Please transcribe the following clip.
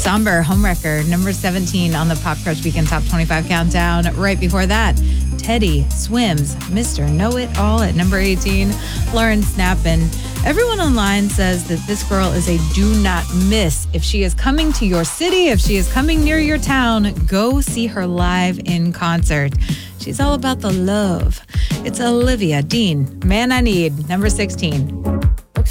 Somber, Homewrecker, number 17 on the Pop Crush Weekend Top 25 Countdown. Right before that, Teddy Swims, Mr. Know-It-All at number 18. Lauren Snappin. Everyone online says that this girl is a do not miss. If she is coming to your city, if she is coming near your town, go see her live in concert. She's all about the love. It's Olivia Dean, Man I Need, number 16.